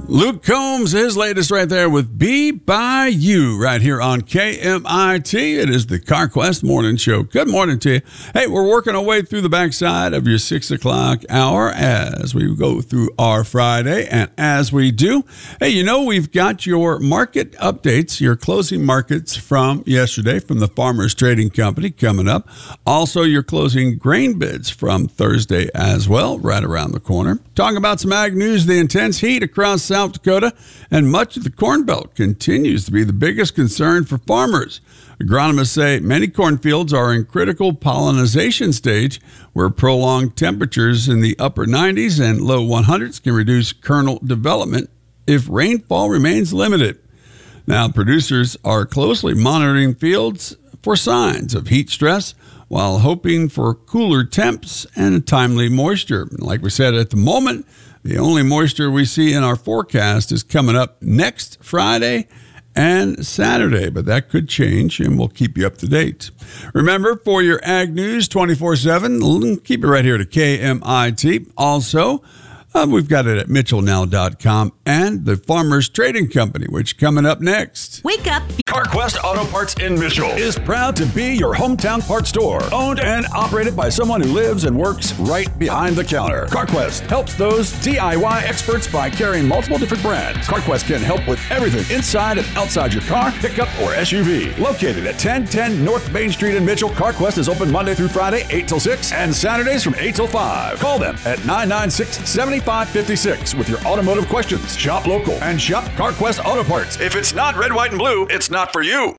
Luke Combs, his latest right there with Be By You right here on KMIT. It is the CarQuest Morning Show. Good morning to you. Hey, we're working our way through the backside of your 6 o'clock hour as we go through our Friday. And as we do, hey, you know, we've got your market updates, your closing markets from yesterday from the Farmers Trading Company coming up. Also, your closing grain bids from Thursday as well, right around the corner. Talking about some ag news, the intense heat across South Dakota and much of the Corn Belt continues to be the biggest concern for farmers. Agronomists say many cornfields are in critical pollination stage where prolonged temperatures in the upper 90s and low 100s can reduce kernel development if rainfall remains limited. Now, producers are closely monitoring fields for signs of heat stress while hoping for cooler temps and timely moisture. Like we said, at the moment, the only moisture we see in our forecast is coming up next Friday and Saturday, but that could change, and we'll keep you up to date. Remember, for your ag news 24/7, keep it right here to KMIT. Also, we've got it at mitchellnow.com and the Farmers Trading Company, which coming up next. Wake up. CarQuest Auto Parts in Mitchell is proud to be your hometown parts store. Owned and operated by someone who lives and works right behind the counter. CarQuest helps those DIY experts by carrying multiple different brands. CarQuest can help with everything inside and outside your car, pickup, or SUV. Located at 1010 North Main Street in Mitchell, CarQuest is open Monday through Friday, 8 till 6, and Saturdays from 8 till 5. Call them at 996-7556 with your automotive questions. Shop local and shop CarQuest Auto Parts. If it's not red, white, and blue, it's not for you.